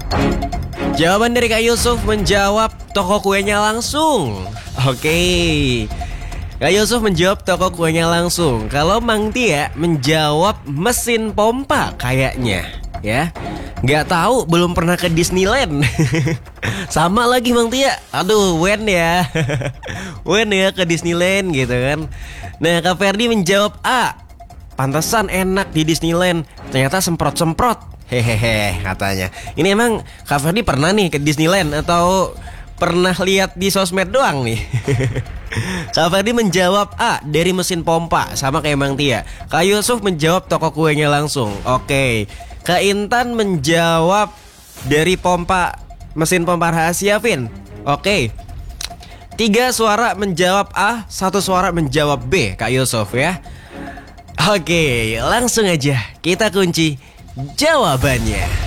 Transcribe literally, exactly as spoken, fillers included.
Jawaban dari Kak Yusuf menjawab toko kuenya langsung. Oke, Kak Yusuf menjawab toko kuenya langsung. Kalau Mang Tia menjawab mesin pompa kayaknya, ya. Nggak tahu, belum pernah ke Disneyland. Sama lagi Mang Tia. Aduh, when ya. When ya ke Disneyland gitu kan. Nah, Kak Ferdi menjawab A. Pantesan enak di Disneyland. Ternyata semprot-semprot. Hehehe katanya. Ini emang Kak Ferdi pernah nih ke Disneyland atau pernah lihat di sosmed doang nih? Kak Ferdi menjawab A, dari mesin pompa, sama kayak Mang Tia. Kak Yusuf menjawab toko kuenya langsung. Oke, Kak Intan menjawab dari pompa, mesin pompa rahasia, Vin. Oke, tiga suara menjawab A, satu suara menjawab B, Kak Yusuf ya. Oke, langsung aja kita kunci jawabannya.